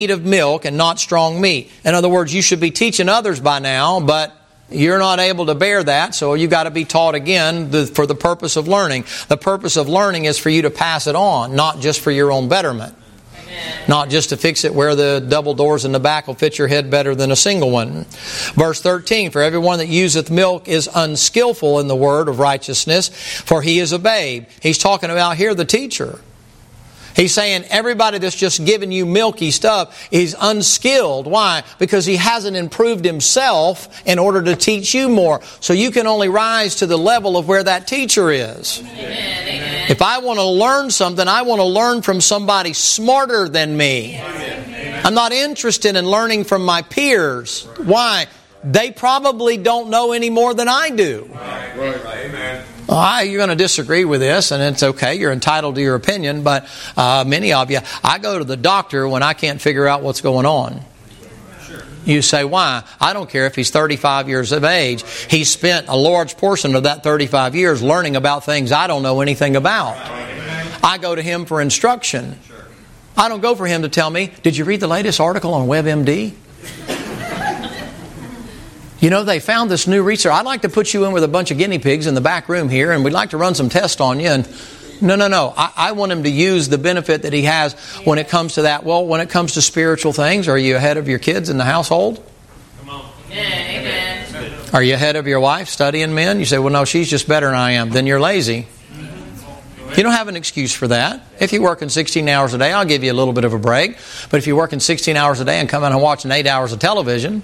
of milk and not strong meat. In other words, you should be teaching others by now, but you're not able to bear that, so you've got to be taught again for the purpose of learning. The purpose of learning is for you to pass it on, not just for your own betterment. Amen. Not just to fix it where the double doors in the back will fit your head better than a single one. Verse 13, for everyone that useth milk is unskillful in the word of righteousness, for he is a babe. He's talking about here the teacher. He's saying everybody that's just giving you milky stuff is unskilled. Why? Because he hasn't improved himself in order to teach you more. So you can only rise to the level of where that teacher is. Amen. If I want to learn something, I want to learn from somebody smarter than me. Amen. I'm not interested in learning from my peers. Why? They probably don't know any more than I do. Right. Amen. You're going to disagree with this, and it's okay. You're entitled to your opinion, but many of you, I go to the doctor when I can't figure out what's going on. You say, why? I don't care if he's 35 years of age. He spent a large portion of that 35 years learning about things I don't know anything about. I go to him for instruction. I don't go for him to tell me, did you read the latest article on WebMD? You know, they found this new research. I'd like to put you in with a bunch of guinea pigs in the back room here, and we'd like to run some tests on you. And no. I want him to use the benefit that he has when it comes to that. Well, when it comes to spiritual things, are you ahead of your kids in the household? Come on. Amen. Are you ahead of your wife studying men? You say, well, no, she's just better than I am. Then you're lazy. You don't have an excuse for that. If you're working 16 hours a day, I'll give you a little bit of a break. But if you're working 16 hours a day and come in and watching 8 hours of television,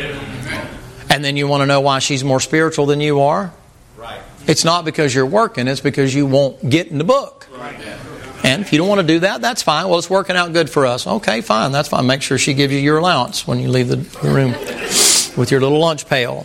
and then you want to know why she's more spiritual than you are? Right. It's not because you're working, it's because you won't get in the book. Right. And if you don't want to do that, that's fine. Well, it's working out good for us. Okay, fine, that's fine. Make sure she gives you your allowance when you leave the room with your little lunch pail.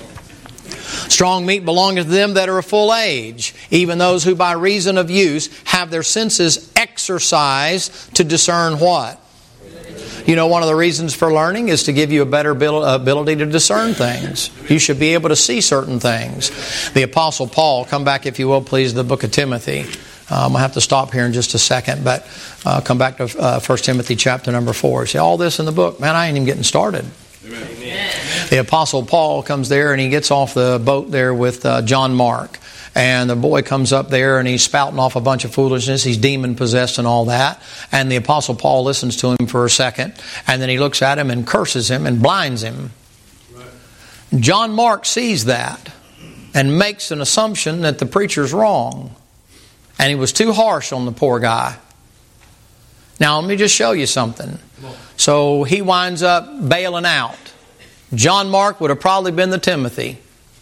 Strong meat belongeth to them that are of full age, even those who by reason of use have their senses exercised to discern what? You know, one of the reasons for learning is to give you a better ability to discern things. You should be able to see certain things. The Apostle Paul, come back if you will please, to the book of Timothy. I'm going to have to stop here in just a second, but come back to 1 Timothy chapter number 4. See, all this in the book, man, I ain't even getting started. Amen. The Apostle Paul comes there and he gets off the boat there with John Mark. And the boy comes up there and he's spouting off a bunch of foolishness. He's demon-possessed and all that. And the Apostle Paul listens to him for a second. And then he looks at him and curses him and blinds him. Right. John Mark sees that and makes an assumption that the preacher's wrong. And he was too harsh on the poor guy. Now, let me just show you something. So he winds up bailing out. John Mark would have probably been the Timothy.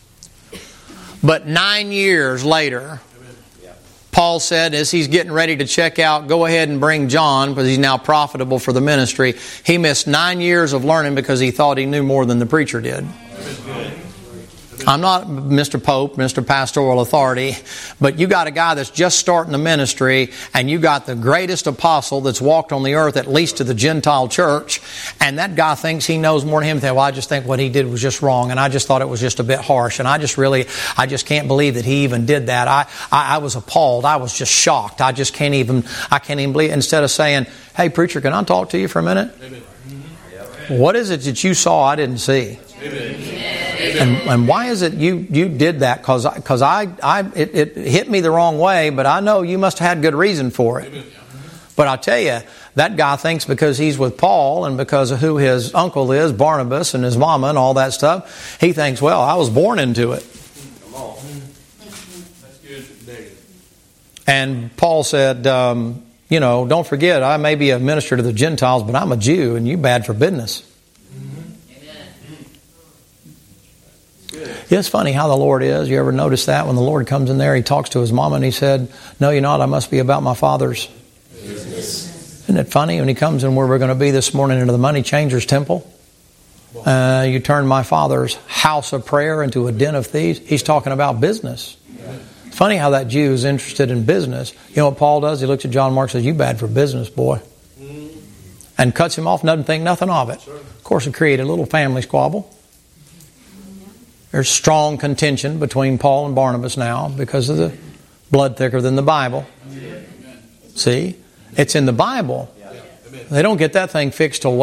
But 9 years later, Paul said, as he's getting ready to check out, go ahead and bring John, because he's now profitable for the ministry. He missed 9 years of learning because he thought he knew more than the preacher did. I'm not Mr. Pope, Mr. Pastoral Authority, but you got a guy that's just starting the ministry, and you got the greatest apostle that's walked on the earth, at least to the Gentile church, and that guy thinks he knows more than him. Well, I just think what he did was just wrong, and I just thought it was just a bit harsh, and I just can't believe that he even did that. I was appalled. I was just shocked. I can't even believe it. Instead of saying, hey, preacher, can I talk to you for a minute? Amen. What is it that you saw I didn't see? Amen. And why is it you did that? Because it hit me the wrong way, but I know you must have had good reason for it. But I'll tell you, that guy thinks because he's with Paul and because of who his uncle is, Barnabas, and his mama and all that stuff, he thinks, well, I was born into it. Come on. That's good. And Paul said, don't forget, I may be a minister to the Gentiles, but I'm a Jew, and you bad for business. It's funny how the Lord is. You ever notice that when the Lord comes in there, He talks to His mama and He said, no, you're not. I must be about my Father's. Isn't it funny when He comes in where we're going to be this morning into the money changer's temple? You turn my Father's house of prayer into a den of thieves. He's talking about business. It's funny how that Jew is interested in business. You know what Paul does? He looks at John Mark and says, you bad for business, boy. And cuts him off, doesn't think nothing of it. Of course, it created a little family squabble. There's strong contention between Paul and Barnabas now because of the blood thicker than the Bible. See? It's in the Bible. They don't get that thing fixed till